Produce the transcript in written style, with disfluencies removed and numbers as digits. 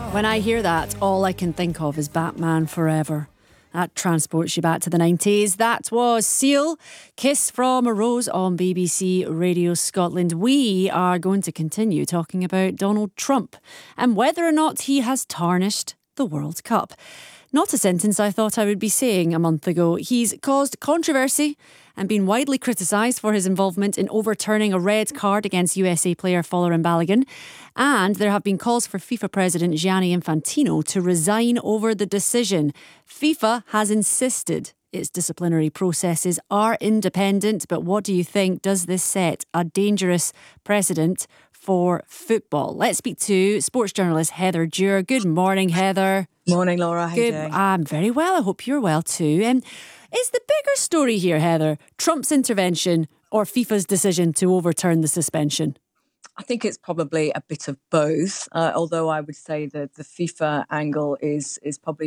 When I hear that, all I can think of is Batman Forever. That transports you back to the 90s. That was Seal, Kiss from a Rose on BBC Radio Scotland. We are going to continue talking about Donald Trump and whether or not he has tarnished the World Cup. Not a sentence I thought I would be saying a month ago. He's caused controversy and been widely criticised for his involvement in overturning a red card against USA player Folarin Balogun. And there have been calls for FIFA President Gianni Infantino to resign over the decision. FIFA has insisted its disciplinary processes are independent. But what do you think? Does this set a dangerous precedent for football? Let's speak to sports journalist Heather Dewar. Good morning, Heather. Morning, Laura. How are you doing? I'm very well. I hope you're well too. Is the bigger story here, Heather, Trump's intervention or FIFA's decision to overturn the suspension? I think it's probably a bit of both, although I would say that the FIFA angle is probably